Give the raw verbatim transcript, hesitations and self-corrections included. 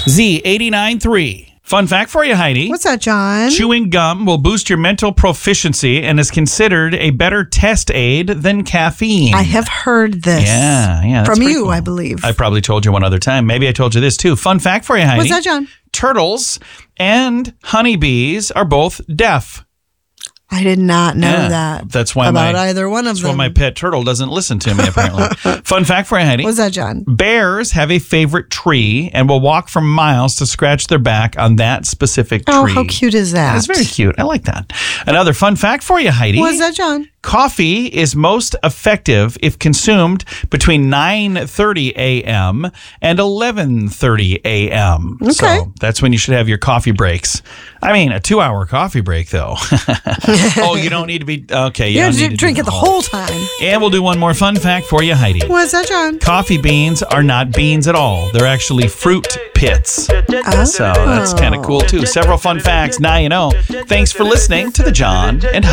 Z eight nine three. Fun fact for you, Heidi. What's that, John? Chewing gum will boost your mental proficiency and is considered a better test aid than caffeine. I have heard this. Yeah, yeah. That's From pretty you, cool. I believe. I probably told you one other time. Maybe I told you this too. Fun fact for you, Heidi. What's that, John? Turtles and honeybees are both deaf. I did not know Yeah, that. That's why about my, either one of that's them. why my pet turtle doesn't listen to me, apparently. Fun fact for you, Heidi. What's that, John? Bears have a favorite tree and will walk for miles to scratch their back on that specific tree. Oh, how cute is that? That's very cute. I like that. Another fun fact for you, Heidi. What's that, John? Coffee is most effective if consumed between nine thirty a.m. and eleven thirty a.m. Okay. So that's when you should have your coffee breaks. I mean, a two-hour coffee break, though. Oh, you don't need to be... Okay. You You don't have need to to drink do it the whole time. And we'll do one more fun fact for you, Heidi. What's that, John? Coffee beans are not beans at all. They're actually fruit pits. Oh. So that's kind of cool, too. Several fun facts. Now you know. Thanks for listening to the John and